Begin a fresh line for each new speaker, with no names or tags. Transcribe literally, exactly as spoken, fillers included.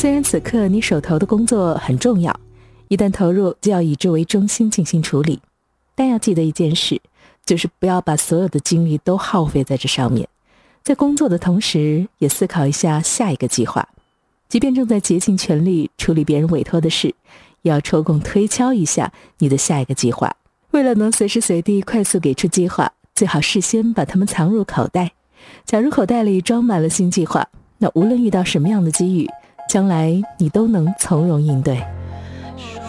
虽然此刻你手头的工作很重要，一旦投入就要以之为中心进行处理，但要记得一件事，就是不要把所有的精力都耗费在这上面。在工作的同时，也思考一下下一个计划。即便正在竭尽全力处理别人委托的事，也要抽空推敲一下你的下一个计划。为了能随时随地快速给出计划，最好事先把它们藏入口袋。假如口袋里装满了新计划，那无论遇到什么样的机遇，将来你都能从容应对。